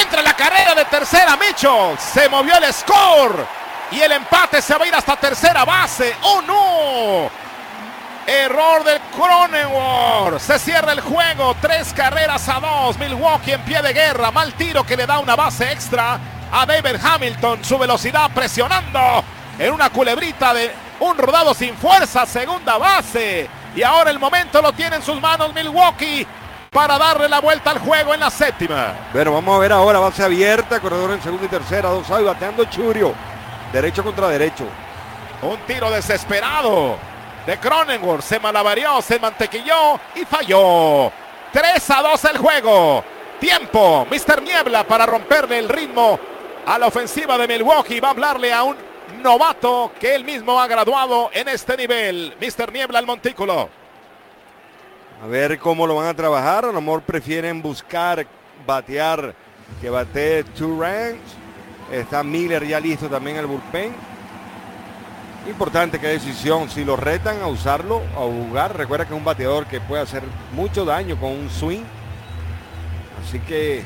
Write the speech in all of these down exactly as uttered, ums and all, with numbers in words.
Entra la carrera de tercera, Mitchell. Se movió el score. Y el empate se va a ir hasta tercera base. ¡Oh, no! Error del Cronenworth. Se cierra el juego. Tres carreras a dos. Milwaukee en pie de guerra. Mal tiro que le da una base extra a David Hamilton. Su velocidad presionando en una culebrita de un rodado sin fuerza. Segunda base. Y ahora el momento lo tiene en sus manos Milwaukee para darle la vuelta al juego en la séptima. Bueno, vamos a ver ahora. Base abierta. Corredor en segunda y tercera. Dos out. Bateando Churio. Derecho contra derecho. Un tiro desesperado de Cronenworth. Se malavarió, se mantequilló y falló. tres a dos el juego. Tiempo, mister Niebla, para romperle el ritmo a la ofensiva de Milwaukee. Va a hablarle a un novato que él mismo ha graduado en este nivel. mister Niebla al montículo. A ver cómo lo van a trabajar. A lo mejor prefieren buscar batear que batee two ranks. Está Miller ya listo también el bullpen. Importante que decisión, si lo retan a usarlo, a jugar. Recuerda que es un bateador que puede hacer mucho daño con un swing. Así que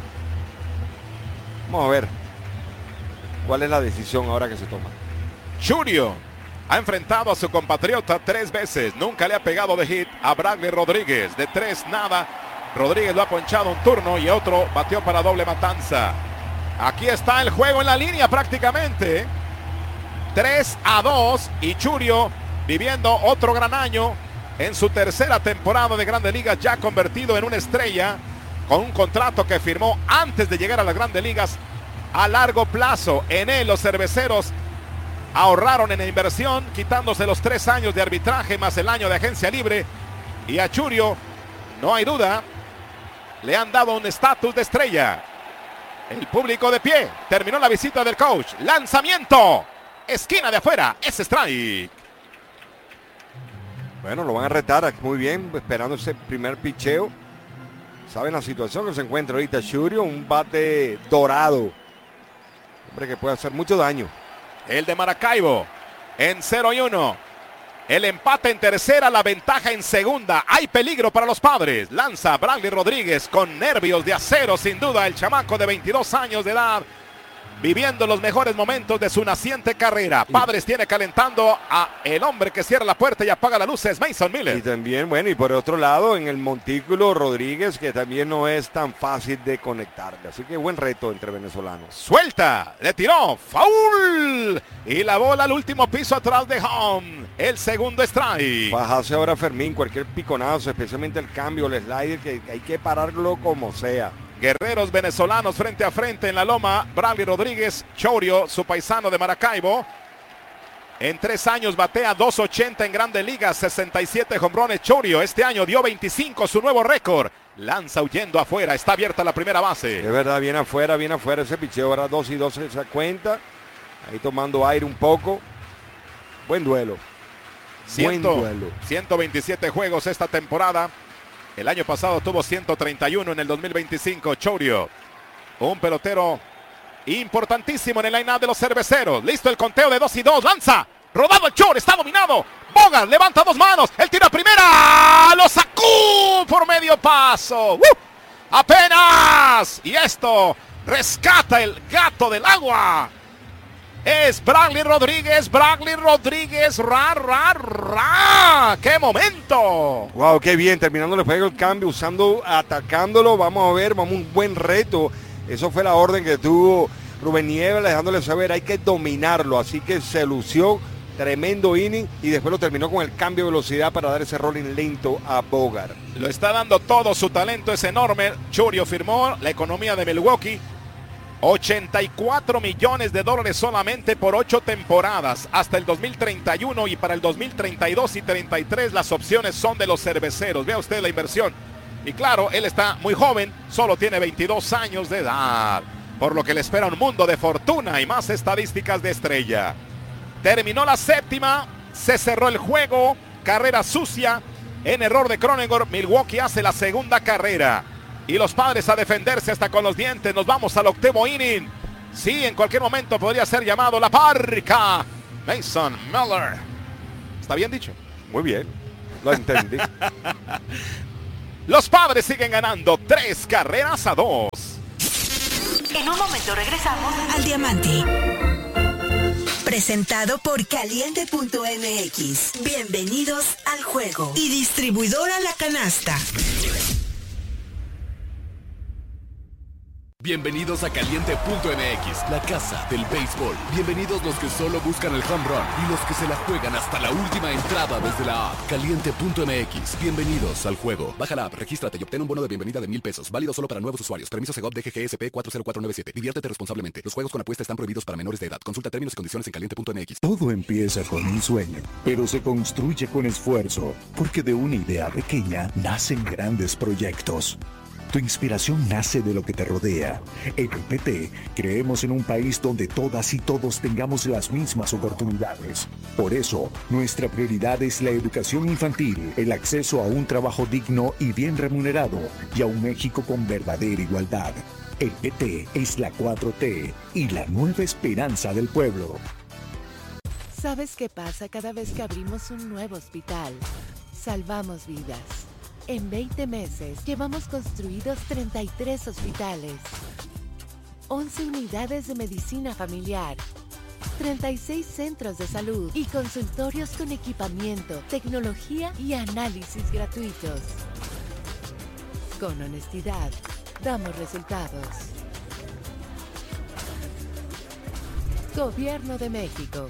vamos a ver cuál es la decisión ahora que se toma. Churio ha enfrentado a su compatriota tres veces. Nunca le ha pegado de hit a Bradley Rodríguez. De tres, nada. Rodríguez lo ha ponchado un turno y otro bateó para doble matanza. Aquí está el juego en la línea prácticamente. tres a dos y Churio viviendo otro gran año en su tercera temporada de Grandes Ligas, ya convertido en una estrella con un contrato que firmó antes de llegar a las Grandes Ligas a largo plazo. En él los cerveceros ahorraron en la inversión, quitándose los tres años de arbitraje más el año de agencia libre, y a Churio, no hay duda, le han dado un estatus de estrella. El público de pie. Terminó la visita del coach. Lanzamiento. Esquina de afuera. Es strike. Bueno, lo van a retar muy bien, esperando ese primer picheo. Saben la situación que se encuentra ahorita Churio. Un bate dorado. Hombre que puede hacer mucho daño. El de Maracaibo. En cero y uno. El empate en tercera, la ventaja en segunda. Hay peligro para los Padres. Lanza Bradley Rodríguez con nervios de acero, sin duda. El chamaco de veintidós años de edad, viviendo los mejores momentos de su naciente carrera. Padres tiene calentando a el hombre que cierra la puerta y apaga las luces, Mason Miller. Y también, bueno, y por otro lado, en el montículo Rodríguez, que también no es tan fácil de conectarle. Así que buen reto entre venezolanos. Suelta, le tiró, foul. Y la bola al último piso atrás de home. El segundo strike. Bajase ahora Fermín, cualquier piconazo, especialmente el cambio, el slider, que hay que pararlo como sea. Guerreros venezolanos frente a frente en la loma. Bradley Rodríguez, Churio, su paisano de Maracaibo. En tres años batea dos ochenta en Grandes Ligas, sesenta y siete jonrones. Churio este año dio veinticinco, su nuevo récord. Lanza huyendo afuera, está abierta la primera base. Es verdad, viene afuera, viene afuera ese picheo, ahora dos y dos se cuenta. Ahí tomando aire un poco. Buen duelo. Buen Buen duelo. ciento veintisiete juegos esta temporada. El año pasado tuvo ciento treinta y uno en el dos mil veinticinco. Churio, un pelotero importantísimo en el line-up de los cerveceros. Listo el conteo de dos y dos. Lanza. Rodado el Churio. Está dominado. Bogart levanta dos manos. El tiro a primera. Lo sacó por medio paso. ¡Uh! Apenas. Y esto rescata el gato del agua. Es Bradley Rodríguez, Bradley Rodríguez, ra, ra, ra. ¡Qué momento! Wow, qué bien, terminando el juego, el cambio, usando, atacándolo, vamos a ver, vamos un buen reto. Eso fue la orden que tuvo Rubén Niebla, dejándole saber, hay que dominarlo, así que se lució, tremendo inning, y después lo terminó con el cambio de velocidad para dar ese rolling lento a Bogart. Lo está dando todo, su talento es enorme. Churio firmó la economía de Milwaukee. ochenta y cuatro millones de dólares solamente por ocho temporadas hasta el dos mil treinta y uno, y para el dos mil treinta y dos y treinta y tres las opciones son de los cerveceros. Vea usted la inversión. Y claro, él está muy joven, solo tiene veintidós años de edad, por lo que le espera un mundo de fortuna y más estadísticas de estrella. Terminó la séptima, se cerró el juego, carrera sucia, en error de Cronenworth. Milwaukee hace la segunda carrera. Y los Padres a defenderse hasta con los dientes. Nos vamos al octavo inning. Sí, en cualquier momento podría ser llamado la parca. Mason Miller. ¿Está bien dicho? Muy bien, lo entendí. Los Padres siguen ganando tres carreras a dos. En un momento regresamos al Diamante. Presentado por Caliente punto M X. Bienvenidos al juego. Y distribuidora La Canasta. Bienvenidos a Caliente punto M X, la casa del béisbol. Bienvenidos los que solo buscan el home run y los que se la juegan hasta la última entrada desde la app. Caliente punto M X, bienvenidos al juego. Baja la app, regístrate y obtén un bono de bienvenida de mil pesos. Válido solo para nuevos usuarios. Permiso Segov D G G S P cuatro cero cuatro nueve siete. Diviértete responsablemente. Los juegos con apuesta están prohibidos para menores de edad. Consulta términos y condiciones en Caliente punto M X. Todo empieza con un sueño, pero se construye con esfuerzo, porque de una idea pequeña nacen grandes proyectos. Tu inspiración nace de lo que te rodea. En el P T creemos en un país donde todas y todos tengamos las mismas oportunidades. Por eso, nuestra prioridad es la educación infantil, el acceso a un trabajo digno y bien remunerado, y a un México con verdadera igualdad. El P T es la cuatro T y la nueva esperanza del pueblo. ¿Sabes qué pasa cada vez que abrimos un nuevo hospital? Salvamos vidas. En veinte meses llevamos construidos treinta y tres hospitales, once unidades de medicina familiar, treinta y seis centros de salud y consultorios con equipamiento, tecnología y análisis gratuitos. Con honestidad, damos resultados. Gobierno de México.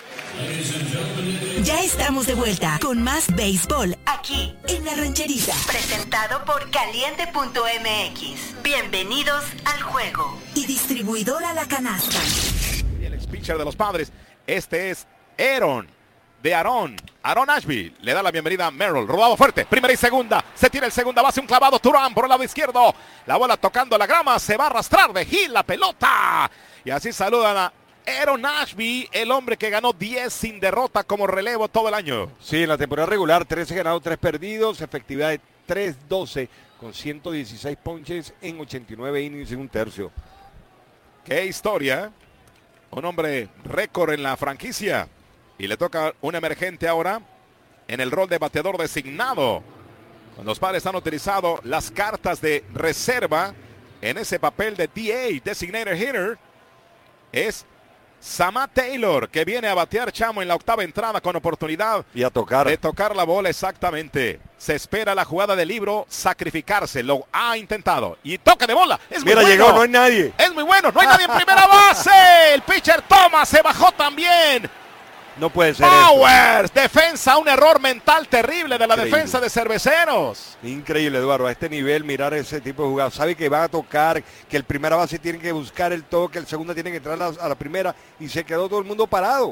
Ya estamos de vuelta con más béisbol aquí en La Rancherita. Presentado por Caliente punto M X. Bienvenidos al juego. Y distribuidora La Canasta. Y el ex pitcher de los Padres, este es Aaron, de Aaron. Aaron Ashby le da la bienvenida a Merrill. Rodado fuerte, primera y segunda. Se tira el segunda base, un clavado. Turán por el lado izquierdo. La bola tocando la grama, se va a arrastrar de Gil la pelota. Y así saludan a Aaron Ashby, el hombre que ganó diez sin derrota como relevo todo el año. Sí, en la temporada regular, trece ganados, tres perdidos, efectividad de tres doce con ciento dieciséis ponches en ochenta y nueve innings y un tercio. Qué historia. Un hombre récord en la franquicia. Y le toca un emergente ahora en el rol de bateador designado. Los Padres han utilizado las cartas de reserva en ese papel de D A, Designated Hitter. Es Samá Taylor, que viene a batear, Chamo, en la octava entrada con oportunidad y a tocar. de tocar la bola. Exactamente. Se espera la jugada del libro, sacrificarse. Lo ha intentado. Y toque de bola. Es Mira, muy bueno. llegó, no hay nadie. Es muy bueno. No hay nadie en primera base. El pitcher Thomas se bajó también. No puede ser Powers, esto. Defensa, un error mental terrible de la Increíble. defensa de Cerveceros. Increíble, Eduardo, a este nivel mirar ese tipo de jugadas. Sabe que va a tocar, que el primera base tiene que buscar el toque, el segunda tiene que entrar a la, a la primera y se quedó todo el mundo parado.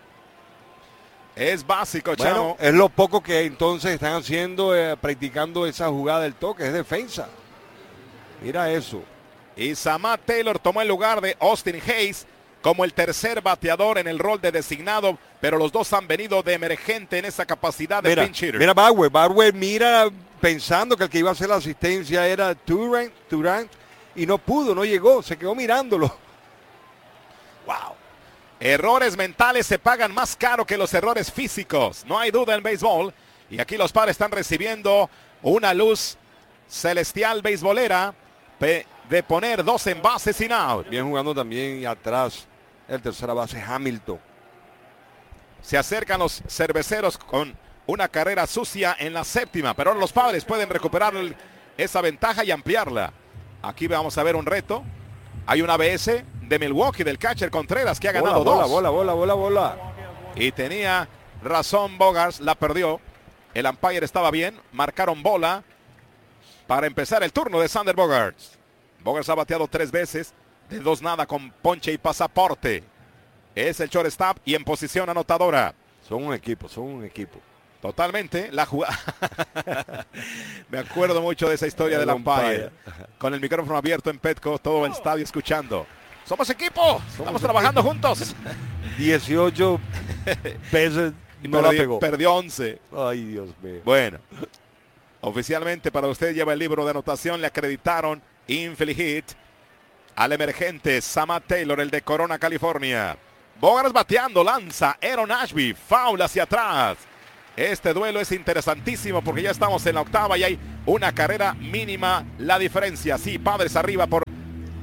Es básico, Bueno, Chamo. es lo poco que entonces están haciendo, eh, practicando esa jugada del toque, es defensa. Mira eso. Y Samá Taylor tomó el lugar de Austin Hayes como el tercer bateador en el rol de designado, pero los dos han venido de emergente en esa capacidad de Mira, pinch hitter. mira Bauer, Bauer mira pensando que el que iba a hacer la asistencia era Turán, Turán y no pudo, no llegó, se quedó mirándolo. Wow. Errores mentales se pagan más caro que los errores físicos, no hay duda en béisbol. Y aquí los Padres están recibiendo una luz celestial beisbolera de poner dos en base sin out. Bien jugando también atrás el tercera base Hamilton. Se acercan los Cerveceros con una carrera sucia en la séptima, pero ahora los Padres pueden recuperar el, esa ventaja y ampliarla. Aquí vamos a ver un reto. Hay una B S de Milwaukee del catcher Contreras que ha ganado bola, dos. Bola, bola, bola, bola, bola. Y tenía razón Bogaerts, la perdió. El umpire estaba bien, marcaron bola para empezar el turno de Sander Bogaerts. Bogaerts ha bateado tres veces, de dos nada con ponche y pasaporte. Es el shortstop y en posición anotadora. Son un equipo, son un equipo. Totalmente, la jugada. Me acuerdo mucho de esa historia del umpire. Con el micrófono abierto en Petco, todo el estadio escuchando. Somos equipo, Somos estamos equipo. trabajando juntos. dieciocho pesos y no Perdi, la pegó. Perdió once. Ay, Dios mío. Bueno, oficialmente para usted lleva el libro de anotación, le acreditaron infield hit al emergente Samá Taylor, el de Corona, California. Bogaerts bateando, lanza Aaron Ashby, foul hacia atrás. Este duelo es interesantísimo porque ya estamos en la octava y hay una carrera mínima la diferencia. Sí, Padres arriba por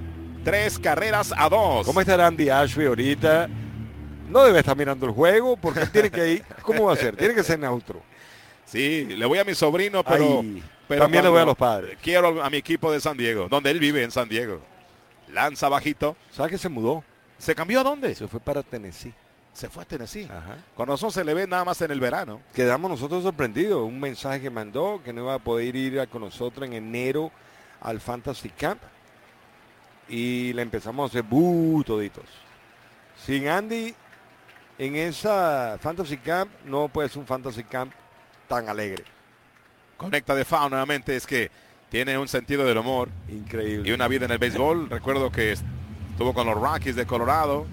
Tres carreras a dos. ¿Cómo estará Andy Ashby ahorita? No debe estar mirando el juego porque él tiene que ir. ¿Cómo va a ser? Tiene que ser neutro. Sí, le voy a mi sobrino, pero, Ay, pero también le voy a los Padres. Quiero a mi equipo de San Diego, donde él vive en San Diego. Lanza bajito. ¿Sabes que se mudó? ¿Se cambió a dónde? Se fue para Tennessee. Se fue a Tennessee. Ajá. Con nosotros se le ve nada más en el verano. Quedamos nosotros sorprendidos. Un mensaje que mandó que no iba a poder ir con nosotros en enero al Fantasy Camp. Y le empezamos a hacer buh toditos. Sin Andy en esa Fantasy Camp no puede ser un Fantasy Camp tan alegre. Conecta de Fao nuevamente, es que tiene un sentido del humor. Increíble. Y una vida en el béisbol. Recuerdo que estuvo con los Rockies de Colorado.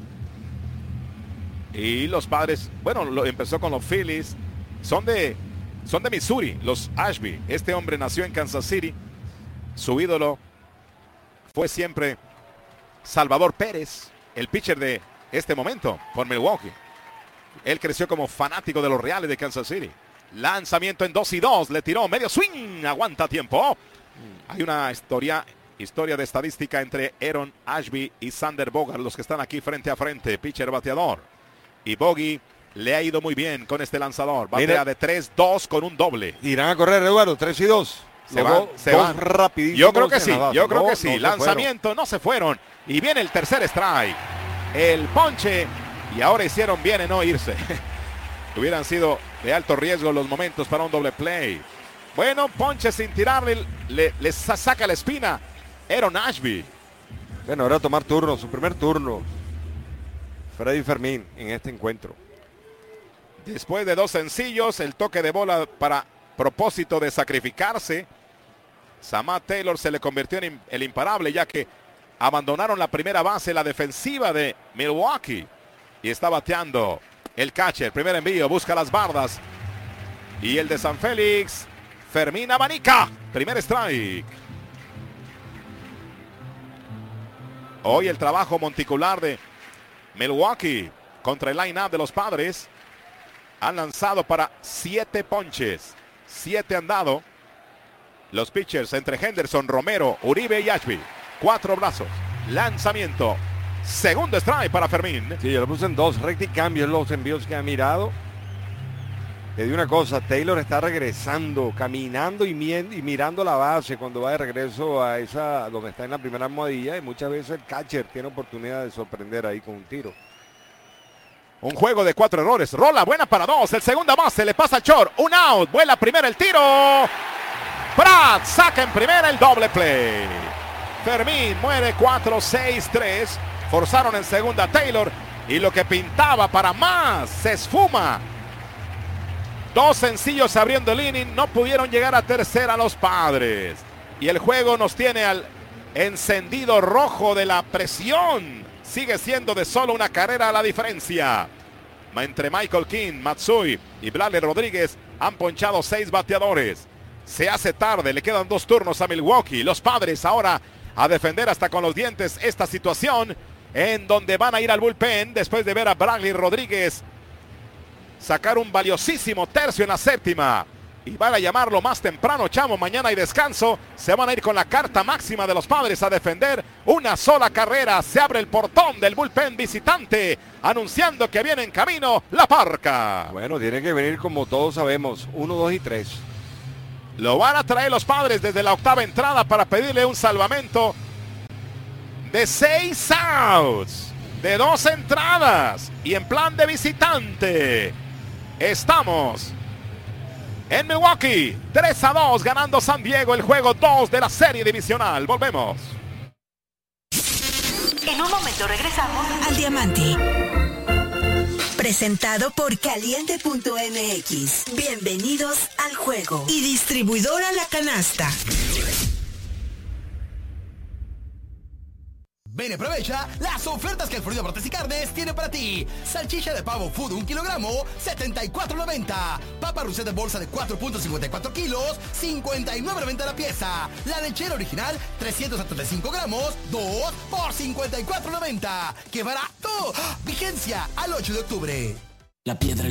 Y los Padres, bueno, lo, empezó con los Phillies. Son de, son de Missouri, los Ashby. Este hombre nació en Kansas City. Su ídolo fue siempre Salvador Pérez, el pitcher de este momento por Milwaukee. Él creció como fanático de los Reales de Kansas City. Lanzamiento en dos y dos, le tiró medio swing, aguanta tiempo. Hay una historia, historia de estadística entre Aaron Ashby y Sander Bogart, los que están aquí frente a frente, pitcher bateador. Y Bogey le ha ido muy bien con este lanzador. Batea Mira. de tres dos con un doble. Irán a correr, Eduardo, tres y dos. Se Los van, dos- se dos van. rapidísimos Yo creo que en sí, la base. yo creo No, que sí. no se Lanzamiento, no se fueron. Y viene el tercer strike. El ponche. Y ahora hicieron bien en no irse. Hubieran sido de alto riesgo los momentos para un doble play. Bueno, ponche sin tirarle. Le, le sa- saca la espina. Aaron Ashby. fueron. Bueno, ahora tomar turno, su primer turno. Freddy Fermín en este encuentro. Después de dos sencillos, el toque de bola para propósito de sacrificarse. Samad Taylor se le convirtió en el imparable, ya que abandonaron la primera base, la defensiva de Milwaukee. Y está bateando el catcher. Primer envío, busca las bardas. Y el de San Félix, Fermín abanica. Primer strike. Hoy el trabajo monticular de Milwaukee contra el line-up de los Padres. Han lanzado para siete ponches. Siete han dado. Los pitchers entre Henderson, Romero, Uribe y Ashby. Cuatro brazos. Lanzamiento. Segundo strike para Fermín. Sí, yo lo puse en dos, recta y cambio en los envíos que ha mirado. Le digo una cosa, Taylor está regresando, caminando y, mien- y mirando la base cuando va de regreso a esa, donde está en la primera almohadilla, y muchas veces el catcher tiene oportunidad de sorprender ahí con un tiro. Un juego de cuatro errores. Rola buena para dos. El segunda base le pasa al short. Un out. Vuela primero el tiro. Pratt saca en primera el doble play. Fermín muere cuatro seis tres. Forzaron en segunda a Taylor. Y lo que pintaba para más se esfuma. Dos sencillos abriendo el inning. No pudieron llegar a tercera los Padres. Y el juego nos tiene al encendido rojo de la presión. Sigue siendo de solo una carrera a la diferencia. Entre Michael King, Matsui y Bradley Rodríguez han ponchado seis bateadores. Se hace tarde, le quedan dos turnos a Milwaukee. Los Padres ahora a defender hasta con los dientes esta situación, en donde van a ir al bullpen después de ver a Bradley Rodríguez sacar un valiosísimo tercio en la séptima. Y van a llamarlo más temprano, chamo. Mañana hay descanso. Se van a ir con la carta máxima de los Padres a defender una sola carrera. Se abre el portón del bullpen visitante, anunciando que viene en camino la Parca. Bueno, tiene que venir como todos sabemos, uno, dos y tres. Lo van a traer los Padres desde la octava entrada para pedirle un salvamento de seis outs, de dos entradas y en plan de visitante. Estamos en Milwaukee, tres a dos, ganando San Diego el juego dos de la serie divisional. Volvemos. En un momento regresamos al Diamante. Presentado por Caliente punto M X. Bienvenidos al juego. Y distribuidora La Canasta. Ven y aprovecha las ofertas que el Florida Brotes y Carnes tiene para ti. Salchicha de pavo food un kilogramo, setenta y cuatro noventa. Papa Rousset de bolsa de cuatro punto cincuenta y cuatro kilos, cincuenta y nueve noventa la pieza. La lechera original, trescientos setenta y cinco gramos, dos por cincuenta y cuatro noventa. ¡Qué barato! ¡Ah! Vigencia al ocho de octubre. La piedra